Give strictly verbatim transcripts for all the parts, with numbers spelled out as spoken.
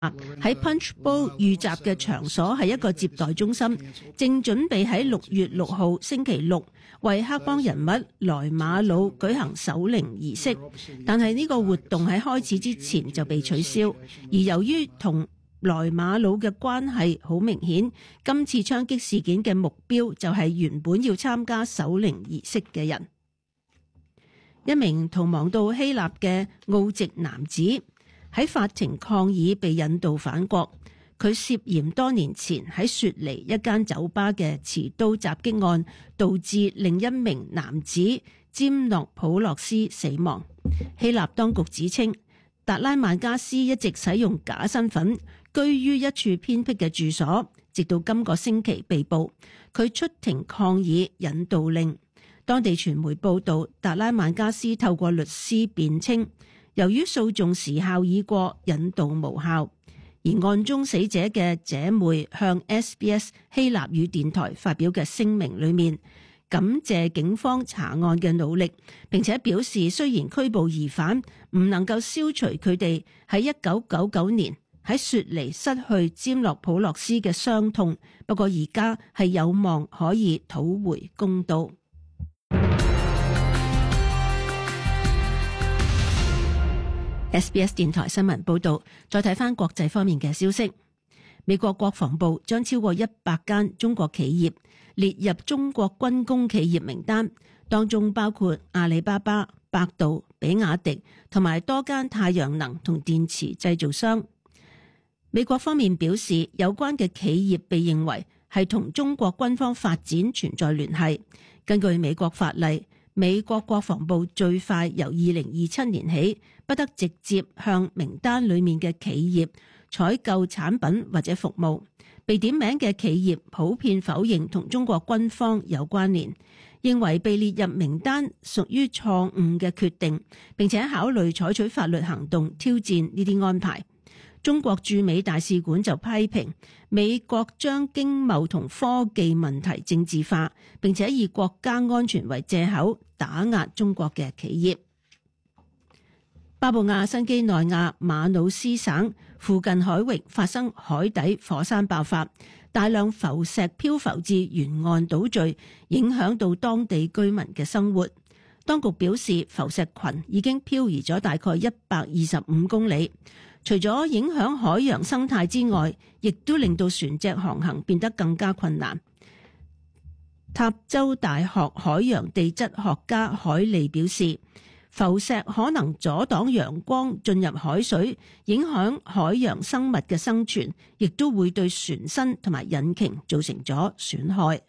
喺 Punch Bowl 遇襲嘅場所係一個接待中心，正準備喺六月六號星期六為黑幫人物萊馬魯舉行守靈儀式，但係呢個活動喺開始之前就被取消。而由於同萊馬魯嘅關係好明顯，今次槍擊事件嘅目標就係原本要參加守靈儀式嘅人。一名逃亡到希臘嘅澳籍男子喺法庭抗議被引渡返國，佢涉嫌多年前喺雪梨一間酒吧嘅持刀襲擊案，導致另一名男子詹諾普洛斯死亡。希臘當局指稱，達拉曼加斯一直使用假身份居於一處偏僻嘅住所，直到今個星期被捕。佢出庭抗議引渡令。當地傳媒報道，達拉曼加斯透過律師辯稱，由於訴訟時效已過，引渡無效。而案中死者嘅姐妹向 S B S 希臘語電台發表嘅聲明裏面，感謝警方查案嘅努力，並且表示雖然拘捕疑犯唔能夠消除佢哋喺一九九九年喺雪梨失去詹諾普洛斯嘅傷痛，不過而家係有望可以討回公道。S B S 電台新聞報道，再睇返國際方面嘅消息。美國國防部將超過一百間中國企業列入中國軍工企業名單，當中包括阿里巴巴、百度、比亞迪同埋多間太陽能同電池製造商。美國方面表示，有關嘅企業被認為係同中國軍方發展存在聯繫。根據美國法例，美國國防部最快由二零二七年起，不得直接向名單裡面嘅企業採購產品或者服務。被點名嘅企業普遍否認同中國軍方有關聯，認為被列入名單屬於錯誤嘅決定，並且考慮採取法律行動挑戰呢啲安排。中國駐美大使館就批評美國將經貿同科技問題政治化，並且以國家安全為借口打壓中國嘅企業。巴布亞新幾內亞馬努斯省附近海域發生海底火山爆發，大量浮石漂浮至沿岸島嶼，影響到當地居民嘅生活。當局表示，浮石群已經漂移咗大概一百二十五公里，除咗影響海洋生態之外，亦都令到船隻航行變得更加困難。塔州大學海洋地質學家海利表示，浮石可能阻擋陽光進入海水，影響海洋生物嘅生存，亦都會對船身同埋引擎造成咗損害。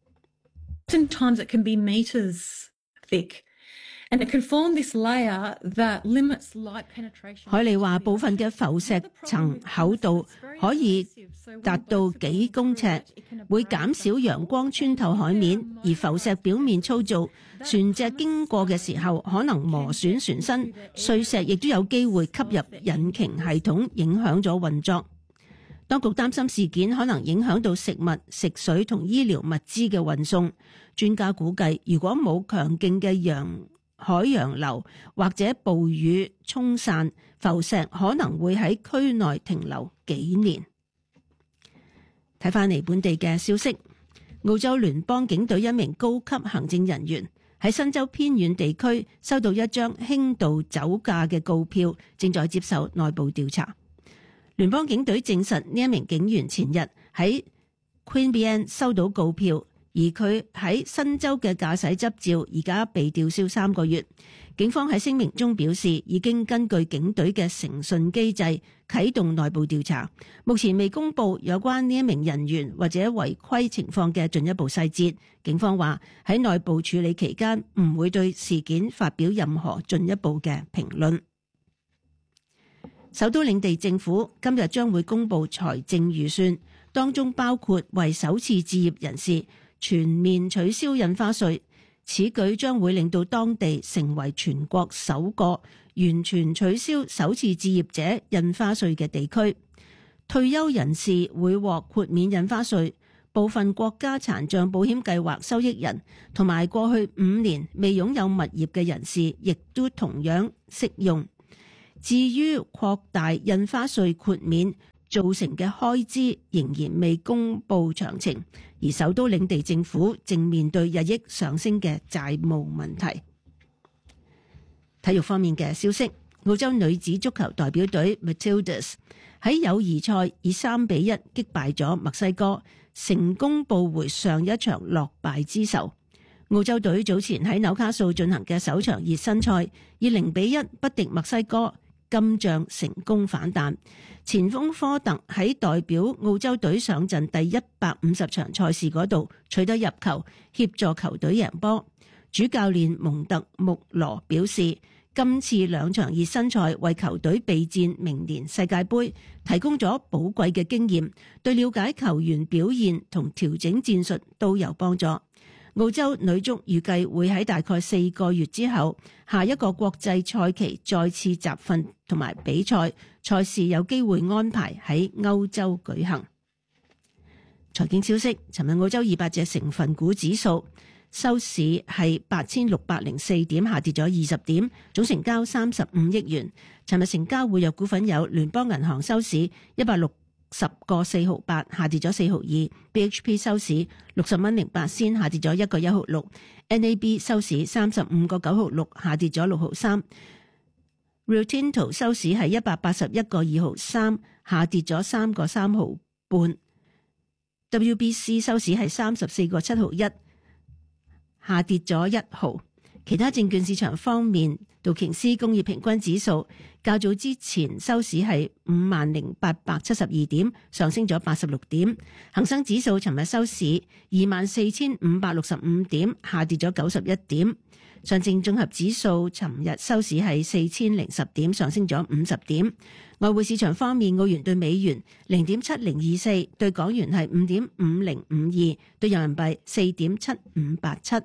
Sometimes it can be meters thick, and it can form this layer that limits light penetration. 海利話，部分嘅浮石層厚度可以達到幾公尺，會減少陽光穿透海面，而浮石表面粗糙，船隻經過嘅時候可能磨損船身，碎石亦都有機會吸入引擎系統，影響咗運作。當局擔心事件可能影響到食物、食水同醫療物資嘅運送。專家估計，如果冇強勁嘅洋海洋流或者暴雨沖散，浮石可能會喺區內停留幾年。睇返嚟本地嘅消息，澳洲聯邦警隊一名高級行政人員喺新州偏遠地區收到一張輕度酒駕嘅告票，正在接受內部調查。聯邦警隊證實呢一名警員前日喺 Queanbeyan 收到告票，而佢喺新州嘅駕駛執照而家被吊銷三個月。警方喺聲明中表示，已經根據警隊嘅誠信機制啟動內部調查，目前未公布有關呢一名人員或者違規情況嘅進一步細節。警方話喺內部處理期間唔會對事件發表任何進一步嘅評論。首都領地政府今日將會公布財政預算，當中包括為首次置業人士全面取消印花稅。此舉將會令到當地成為全國首個完全取消首次置業者印花稅嘅地區。退休人士會獲豁免印花稅，部分國家殘障保險計劃收益人同埋過去五年未擁有物業嘅人士，亦都同樣適用。 至於擴大印花稅豁免造成嘅開支，仍然未公布詳情，而首都領地政府正面對日益上升嘅債務問題。體育方面嘅消息，澳洲女子足球代表隊 Matildas 喺友誼賽以三比一擊敗咗墨西哥，成功報回上一場落敗之仇。澳洲隊早前喺紐卡素進行嘅首場熱身賽，以零比一不敵墨西哥，金將成功反彈。前鋒科特喺代表澳洲隊上陣第一百五十場賽事嗰度取得入球，協助球隊贏波。主教練蒙特穆羅表示，今次兩場熱身賽為球隊備戰明年世界盃提供咗寶貴嘅經驗，對了解球員表現同調整戰術都有幫助。澳洲女足預計會喺大概四個月之後，下一個國際賽期再次集訓同埋比賽，賽事有機會安排喺歐洲舉行。財經消息，尋日澳洲二百隻成分股指數收市係八千六百零四點，下跌咗二十點，總成交三十五億元。尋日成交活躍股份有聯邦銀行收市一百六十個四毫八，下跌咗四毫二。B H P 收市六十蚊零八仙，下跌咗一個一毫六。N A B 收市三十五個九毫六，下跌咗六毫三。Rio Tinto 收市係一百八十一個二毫三，下跌咗三個三毫半。W B C 收市係三十四個七毫一，下跌咗一毫。其他證券市場方面，道瓊斯工業平均指數較早之前收市係五萬零八百七十二點，上升咗八十六點。恒生指數尋日收市二萬四千五百六十五點，下跌咗九十一點。上證綜合指數尋日收市係四千零十點，上升咗五十點。外匯市場方面，澳元對美元零點七零二四，對港元係五點五零五二，對人民幣四點七五八七。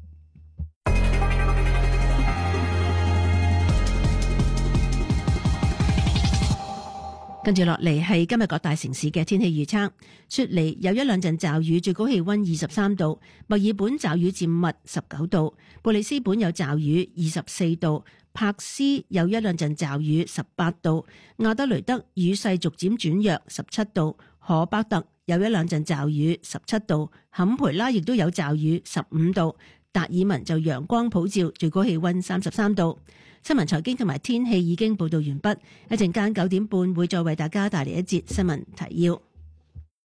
跟住落嚟係今日各大城市嘅天氣預測。雪梨有一兩陣驟雨，最高氣溫二十三度；墨爾本驟雨漸密，十九度；布里斯本有驟雨，二十四度；柏斯有一兩陣驟雨，十八度；亞德雷德雨勢逐漸轉弱，十七度；荷伯特有一兩陣驟雨，十七度；坎培拉亦都有驟雨，十五度；達爾文就陽光普照，最高氣溫三十三度。新聞財經同埋天氣已經報道完畢，一陣間九點半會再為大家帶嚟一節新聞提要。